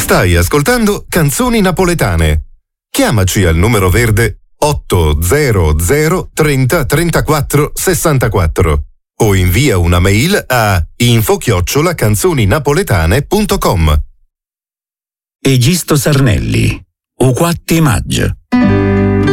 Stai ascoltando Canzoni Napoletane. Chiamaci al numero verde 800 30 34 64 o invia una mail a info@canzoninapoletane.com. Egisto Sarnelli, O Quatti Maggio.